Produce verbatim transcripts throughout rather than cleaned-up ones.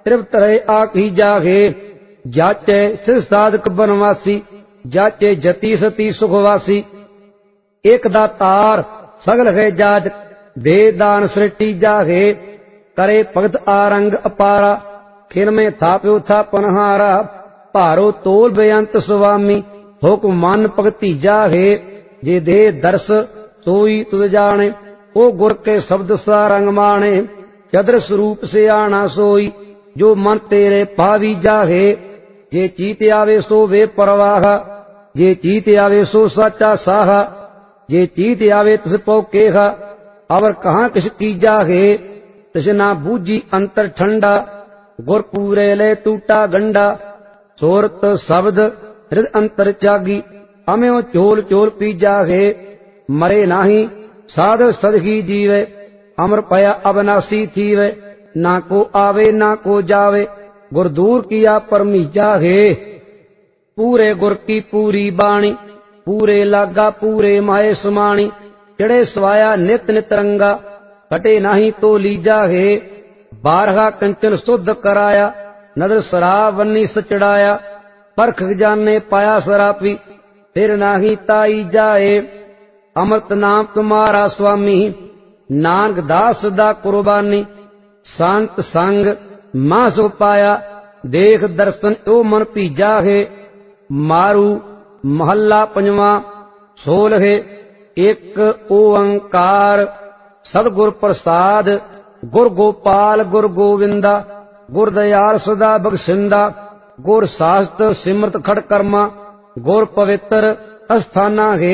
तृप्त रहे आखी जागे। जाचे सिर साधक बनवासी, जाचे जति सती सुखवासी। एक दातार सगल है जाज, वेद दान सृष्टि जागे। करे भगत आरंग अपारा, खिन में थाप्यो था पनहारा। भारो तोल बेअंत स्वामी, हुक्म मन भगति जागे। जे दे दर्श सोई तुद जाने, ओ गुर के शब्द सारंग माने। चद्र स्वरूप से आना सोई, जो मन तेरे पावी जागे। जे चीत आवे सो वे परवाह, जे चीत आवे सो साचा साहा। जे चीत आवे तिस पौ केहा, अवर कहाँ किस की जागे। तिस ना बूझी अंतर ठंडा, गुर पूरे ले टूटा गंडा। सोरत शब्द हृद अंतर जागी, अम्यो चोल चोल पी जागे। मरे नाही साध सदगी जीवे, अमर पया अविनाशी थीवे। ना को आवे ना को जावे, गुर दूर किया परमी जागे। पूरे गुर की पूरी बाणी, पूरे लागा पूरे माए समाणी। चढ़े स्वाया नित नित रंगा, कटे नाही तो ली जागे। बारहा कंचन शुद्ध कराया, नदर शराब वन्नी सचड़ाया। परख जाने पाया सरापी, फिर नाही ताई जाए। अमृत नाम तुम्हारा स्वामी, नानक दास दा कुर्बानी। शांत संग मां सो पाया, देख दर्शन ओ मन पीजा है। मारू महला पंजवा सोल है। एक ओंकार सदगुर प्रसाद, गुर गोपाल गुर गोविंदा। गुर दयाल सदा बख्शिंदा, गुर शास्त्र सिमरत खड़ कर्मा। गुर पवित्र अस्थाना है,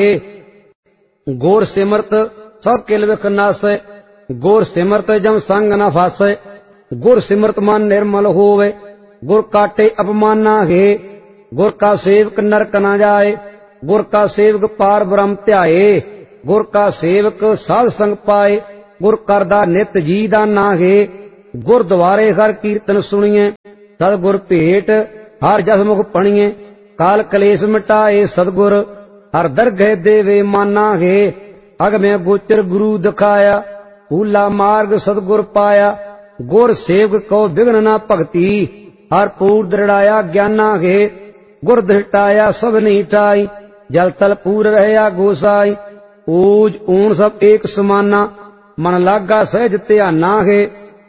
गुर सिमरत सब किल विख नासै। गुर सिमरत जम संग न फासै, गुर सिमरत मन निर्मल होवे। गुर काटे अपमाना है, गुर का सेवक नरक न जाए। गुर का सेवक पार ब्रह्म ध्याए, गुर का सेवक साध संग पाए। गुर करदा नित जी दाना है, गुर द्वारे हर कीर्तन सुनिए। सदगुर भेट हर जस मुख पणिए, काल कलेश मिटाए सदगुर। हर दरगह देवे माना है, अग में गोचर गुरु दिखाया। भूला मार्ग सदगुर पाया, गुर सेवक को विघ्न न भगति। हर पूर दृढ़ाया ज्ञाना है, गुर दृष्टाया सब नीटाई। जल तल पूर रहया गोसाई, ऊज ऊन सब एक समाना। मन लागा सहज ध्याना है,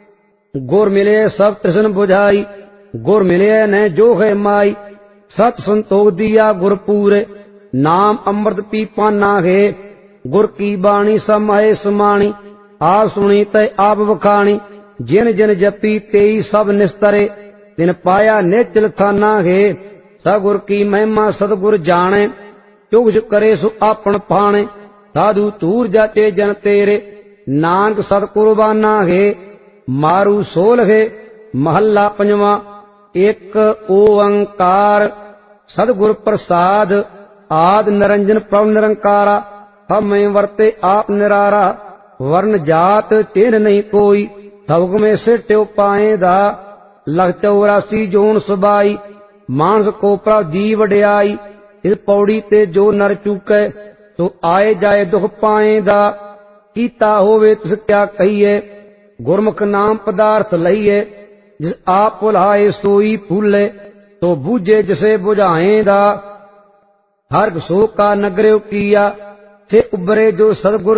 गुर मिले सब तृष्ण बुझाई। गुर मिले न जो है माई, सत संतोख दिया गुर पूरे। नाम अमृत पी पाना है, गुर की बाणी समाए समाणी। आप सुनी तय आप बखानी, जिन जिन जपी तेई सब निस्तरे। तिन पाया निचल थाना है, सगुर की महिमा सदगुर जाने। चुग चुग करे सो आपन पाने, साधु तूर जाचे जन तेरे। नानक सत कुर्बाना है, मारू सोल है महला पंजवा। एक ओंकार सदगुर प्रसाद, आद निरंजन प्रभ निरंकारा। हमें वर्ते आप निरारा, वर्ण जात चिन्ह नहीं कोई। थवक में सिट्यो पाएदा, लख चौरासी जोन सुबाई। मानस को प्रभ जी वड्याई, इस पौड़ी ते जो नर चूकै। तो आए जाए दुख पाएदा, कीता होवे तिस क्या कहिए। गुरमुख नाम पदार्थ लईए, जिस आप भुलाए सोई फूले। तो बूझे जिसे बुझाएदा, हर सो का नगर्यो किया। से उबरे जो सदगुर